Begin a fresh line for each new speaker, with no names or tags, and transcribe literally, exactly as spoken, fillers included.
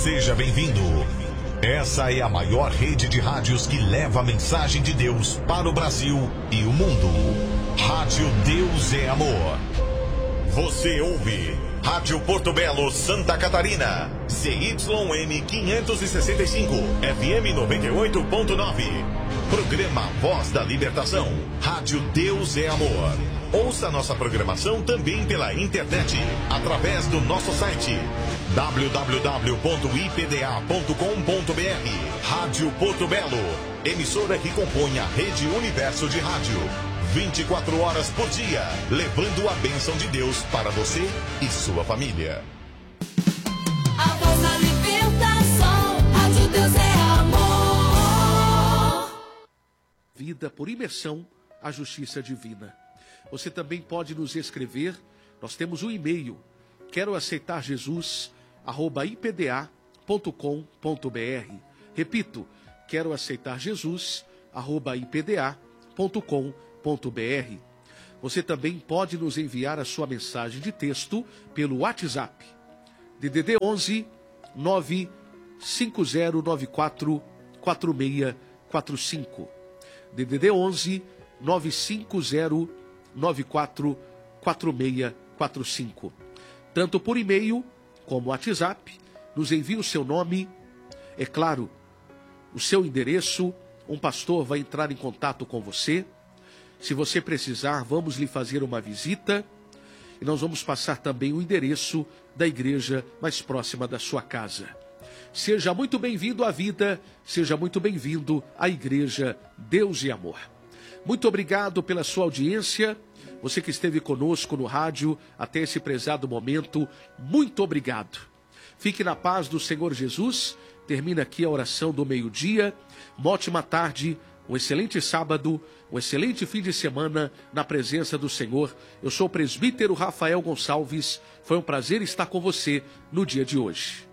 Seja bem-vindo. Essa é a maior rede de rádios que leva a mensagem de Deus para o Brasil e o mundo. Rádio Deus é Amor. Você ouve Rádio Porto Belo, Santa Catarina. C Y M quinhentos e sessenta e cinco, F M noventa e oito ponto nove. Programa Voz da Libertação. Rádio Deus é Amor. Ouça nossa programação também pela internet, através do nosso site w w w ponto i p d a ponto com ponto b r. Rádio Porto Belo, emissora que compõe a Rede Universo de Rádio. vinte e quatro horas por dia, levando a bênção de Deus para você e sua família.
A voz da libertação, Rádio Deus é amor.
Vida por imersão, a justiça divina. Você também pode nos escrever, nós temos um e-mail, quero aceitar Jesus, arroba i p d a ponto com ponto b r. Repito, quero aceitar Jesus, arroba i p d a ponto com ponto b r. Você também pode nos enviar a sua mensagem de texto pelo WhatsApp, D D D onze nove cinco zero nove quatro quatro seis quatro cinco, D D D onze nove cinco zero nove quatro quatro seis quatro cinco. Tanto por e-mail como WhatsApp, nos envie o seu nome, é claro, o seu endereço, um pastor vai entrar em contato com você. Se você precisar, vamos lhe fazer uma visita e nós vamos passar também o endereço da igreja mais próxima da sua casa. Seja muito bem-vindo à vida, seja muito bem-vindo à Igreja Deus e Amor. Muito obrigado pela sua audiência, você que esteve conosco no rádio até esse prezado momento, muito obrigado. Fique na paz do Senhor Jesus, termina aqui a oração do meio-dia, uma ótima tarde, um excelente sábado, um excelente fim de semana na presença do Senhor. Eu sou o presbítero Rafael Gonçalves, foi um prazer estar com você no dia de hoje.